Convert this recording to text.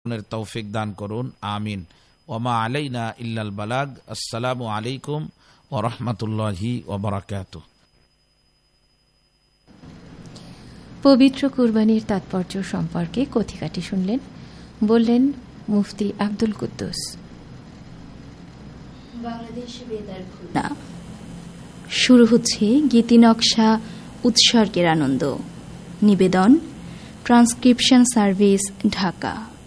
তৌফিক দান করুন, আমিন। ওমা আলাইনা ইল্লাল বালাগ। আসসালামু আলাইকুম ওয়া রাহমাতুল্লাহি ওয়া বারাকাতুহু। পবিত্র কুরবানির তাৎপর্য সম্পর্কে কথিকাটি শুনলেন, বললেন মুফতি আব্দুল কুদ্দুস। বাংলাদেশ বেতার খুলনা শুরু হচ্ছে গীতিনকশা উৎসর্গের আনন্দ। নিবেদন ট্রান্সক্রিপশন সার্ভিস, ঢাকা।